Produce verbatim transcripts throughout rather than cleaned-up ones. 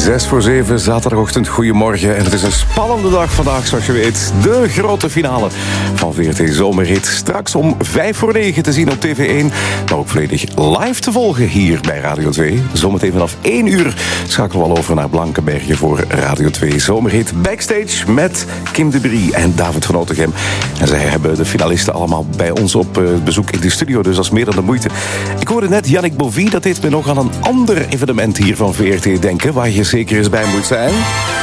Zes voor zeven, zaterdagochtend, goedemorgen. En het is een spannende dag vandaag, zoals je weet. De grote finale van V R T Zomerhit. Straks om vijf voor negen te zien op T V één. Maar ook volledig live te volgen hier bij Radio twee. Zometeen vanaf één uur schakelen we al over naar Blankenberge voor Radio twee Zomerhit. Backstage met Kim de Brie en David van Otegem. En zij hebben de finalisten allemaal bij ons op uh, bezoek in de studio. Dus dat is meer dan de moeite. Ik hoorde net Yannick Bovie, dat deed me nog aan een ander evenement hier van V R T denken, waar je zeker eens bij moet zijn.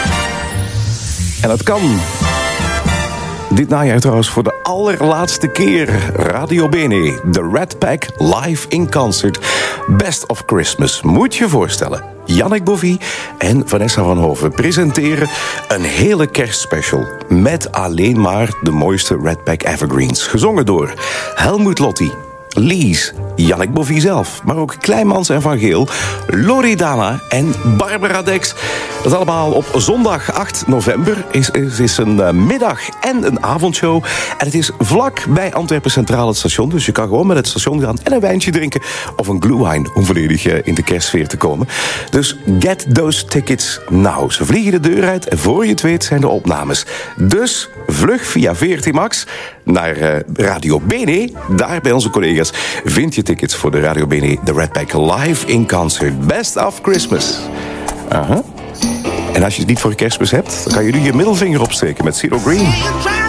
En dat kan. Dit najaar trouwens voor de allerlaatste keer. Radio Bene, de Red Pack live in concert. Best of Christmas, moet je voorstellen. Yannick Bovie en Vanessa van Hoven presenteren een hele kerstspecial. Met alleen maar de mooiste Red Pack evergreens. Gezongen door Helmut Lotti, Lies, Yannick Bovie zelf, maar ook Kleinmans en Van Geel, Loredana en Barbara Dex. Dat allemaal op zondag acht november. Is, is, is een uh, middag- en een avondshow. En het is vlak bij Antwerpen Centraal het station. Dus je kan gewoon met het station gaan en een wijntje drinken. Of een glühwein om volledig uh, in de kerstsfeer te komen. Dus get those tickets now. Ze vliegen de deur uit en voor je het weet zijn de opnames. Dus vlug via V R T Max naar uh, Radio Bene. Daar bij onze collega's vind je tickets voor de Radio Bene, de Red Pack live in concert. Best of Christmas. Aha. En als je het niet voor Kerstmis hebt, dan kan je nu je middelvinger opsteken met Zero Green.